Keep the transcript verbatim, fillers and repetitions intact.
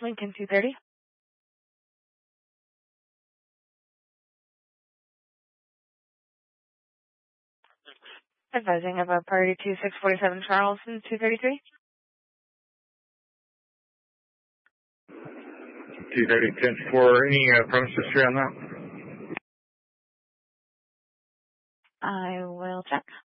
Lincoln two thirty. Advising of a priority two six forty-seven Charleston two thirty-three. two thirty, ten four. Any uh, premise history on that? I will check.